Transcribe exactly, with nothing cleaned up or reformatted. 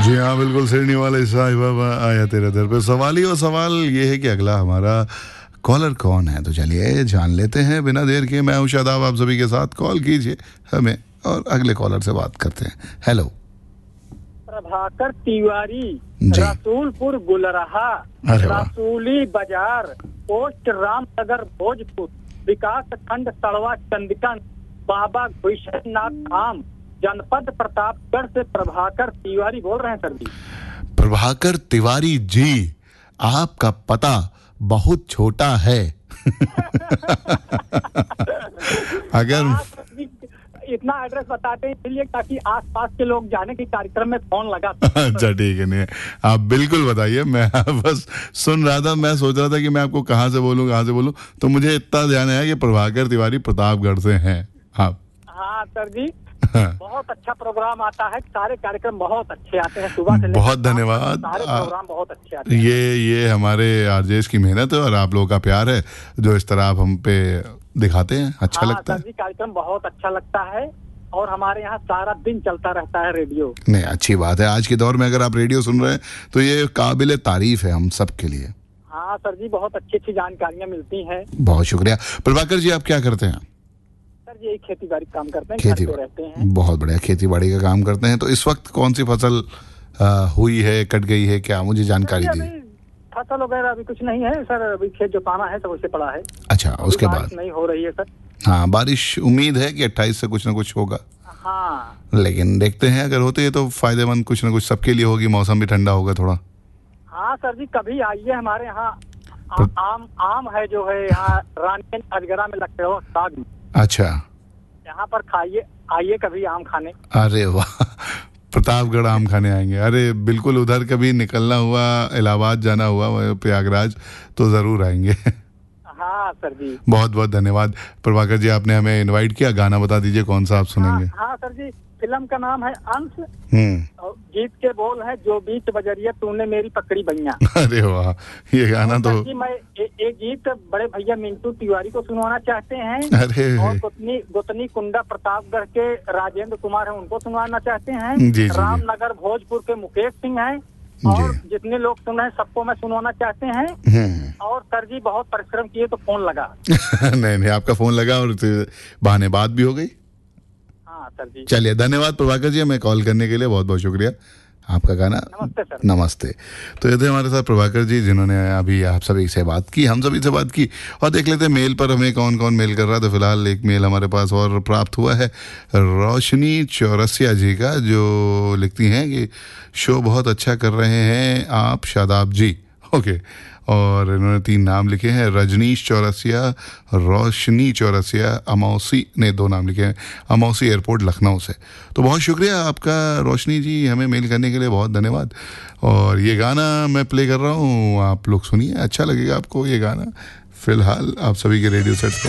जी हाँ, बिल्कुल सिडनी वाले साईं बाबा आया तेरे दर पे। सवाल ही और सवाल ये है कि अगला हमारा कॉलर कौन है, तो चलिए जान लेते हैं बिना देर के। मैं हूं शादाब, आप सभी के साथ कॉल कीजिए हमें और अगले कॉलर से बात करते हैं। हेलो, प्रभाकर तिवारी, जी। रसूलपुर गुलरहा, अरे वाह। रसूली बाजार, पोस्ट रामनगर भोजपुर, विकास खंड सड़वा चंदिका, बाबा घुईशनाथ धाम, जनपद प्रतापगढ़ से प्रभाकर तिवारी बोल रहे हैं सर जी। प्रभाकर तिवारी जी, आपका पता बहुत छोटा है। अगर हाँ, सर जी, इतना एड्रेस बताते हैं इसलिए ताकि आसपास के लोग जाने के कार्यक्रम में फोन लगा। अच्छा ठीक है, नहीं आप बिल्कुल बताइए, मैं बस सुन रहा था, मैं सोच रहा था कि मैं आपको कहाँ से बोलूँ कहाँ से बोलूँ, तो मुझे इतना ध्यान आया कि प्रभाकर तिवारी प्रतापगढ़ से हैं आप। हाँ सर जी, हाँ। बहुत अच्छा प्रोग्राम आता है, सारे कार्यक्रम बहुत अच्छे आते हैं सुबह से लेकर बहुत शाम तक, धन्यवाद। सारे आ- प्रोग्राम बहुत अच्छे आते हैं। ये ये हमारे आरजेस की मेहनत है और आप लोगों का प्यार है जो इस तरह आप हम पे दिखाते हैं, अच्छा हाँ लगता सर है। जी, कार्यक्रम बहुत अच्छा लगता है और हमारे यहाँ सारा दिन चलता रहता है रेडियो। नहीं, अच्छी बात है। आज के दौर में अगर आप रेडियो सुन रहे हैं तो ये काबिल तारीफ है हम सब के लिए। हाँ सर जी, बहुत अच्छी अच्छी जानकारियाँ मिलती हैं। बहुत शुक्रिया। प्रभाकर जी, आप क्या करते हैं? सर जी, खेती बाड़ी काम करते हैं, खेती घर पे रहते हैं। बहुत बढ़िया, खेती बाड़ी का काम करते हैं। तो इस वक्त कौन सी फसल आ, हुई है, कट गई है, क्या मुझे जानकारी सर जी, दी? अभी फसल वगैरह अभी कुछ नहीं है सर, अभी खेत जोताना है तो उसे पड़ा है। अच्छा, अभी उसके बारिश बाद नहीं हो रही है सर। हाँ, बारिश उम्मीद है कि अट्ठाईस से कुछ ना कुछ होगा, हाँ लेकिन देखते हैं, अगर होते है तो फायदेमंद कुछ ना कुछ सबके लिए होगी, मौसम भी ठंडा होगा थोड़ा। हाँ सर जी, कभी आइए हमारे यहाँ। आ- आम आम है जो है यहाँ रानी अजगरा में लगते हो साग में। अच्छा, यहाँ पर खाइए, आइए कभी आम खाने। अरे वाह, प्रतापगढ़ आम खाने आएंगे। अरे बिल्कुल, उधर कभी निकलना हुआ, इलाहाबाद जाना हुआ, प्रयागराज, तो ज़रूर आएंगे। हाँ सर जी। बहुत बहुत धन्यवाद प्रभाकर जी, आपने हमें इनवाइट किया। गाना बता दीजिए कौन सा आप हाँ, सुनेंगे? हाँ सर जी, फिल्म का नाम है अंश हम्म। और गीत के बोल है जो बीच बजरिया तूने मेरी पकड़ी बैया। अरे वाह, ये गाना तो सर जी, मैं ए- एक गीत बड़े भैया मिंटू तिवारी को सुनवाना चाहते हैं। अरे और गुतनी गुतनी कुंडा प्रतापगढ़ के राजेंद्र कुमार है, उनको सुनवाना चाहते हैं। जी, जी, जी। रामनगर भोजपुर के मुकेश सिंह हैं और जितने लोग सुन रहे हैं सबको मैं सुनवाना चाहते हैं। हम्म। और सर जी, बहुत परिश्रम किए तो फोन लगा। नहीं नहीं, आपका फोन लगा और बहाने बात भी हो गई। हाँ सर जी, चलिए, धन्यवाद प्रभाकर जी, हमें कॉल करने के लिए बहुत बहुत शुक्रिया। आपका गाना। नमस्ते सर। नमस्ते। तो ये थे हमारे साथ प्रभाकर जी, जिन्होंने अभी आप सभी से बात की, हम सभी से बात की। और देख लेते हैं मेल पर हमें कौन कौन मेल कर रहा है। तो फिलहाल एक मेल हमारे पास और प्राप्त हुआ है रोशनी चौरसिया जी का, जो लिखती हैं कि शो बहुत अच्छा कर रहे हैं आप शादाब जी। ओके, और इन्होंने तीन नाम लिखे हैं, रजनीश चौरसिया, रोशनी चौरसिया, अमौसी ने दो नाम लिखे हैं, अमौसी एयरपोर्ट लखनऊ से। तो बहुत शुक्रिया आपका रोशनी जी, हमें मेल करने के लिए बहुत धन्यवाद। और ये गाना मैं प्ले कर रहा हूँ, आप लोग सुनिए, अच्छा लगेगा आपको ये गाना। फिलहाल आप सभी के रेडियो सेट पर